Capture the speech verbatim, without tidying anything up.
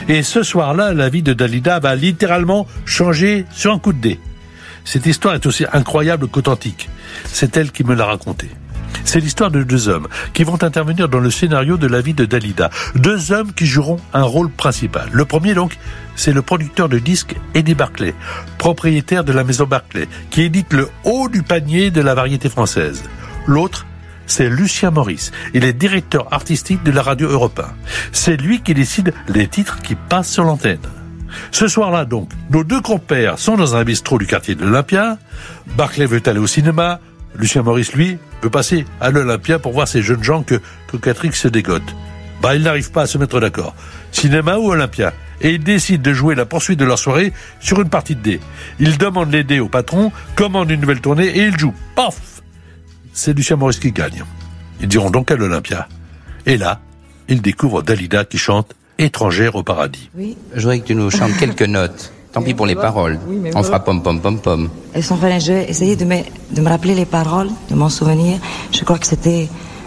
Et ce soir-là, la vie de Dalida va littéralement changer sur un coup de dé. Cette histoire est aussi incroyable qu'authentique. C'est elle qui me l'a racontée. C'est l'histoire de deux hommes qui vont intervenir dans le scénario de la vie de Dalida. Deux hommes qui joueront un rôle principal. Le premier, donc, c'est le producteur de disques Eddie Barclay, propriétaire de la maison Barclay, qui édite le haut du panier de la variété française. L'autre, c'est Lucien Maurice. Il est directeur artistique de la radio Europe un. C'est lui qui décide les titres qui passent sur l'antenne. Ce soir-là, donc, nos deux compères sont dans un bistrot du quartier de l'Olympia. Barclay veut aller au cinéma. Lucien Maurice, lui, veut passer à l'Olympia pour voir ces jeunes gens que, que Catherine se dégote. Bah, ils n'arrivent pas à se mettre d'accord. Cinéma ou Olympia? Et ils décident de jouer la poursuite de leur soirée sur une partie de dés. Ils demandent les dés au patron, commandent une nouvelle tournée et ils jouent. Paf! C'est Lucien Maurice qui gagne. Ils diront donc à l'Olympia. Et là, ils découvrent Dalida qui chante « Étrangère au paradis ». Oui. Je voudrais que tu nous chantes quelques notes. Tant pis pour les paroles. Oui, on fera pom pom pom pom. Elles sont faites, je vais essayer de me, de me rappeler les paroles, de m'en souvenir. Je crois que c'était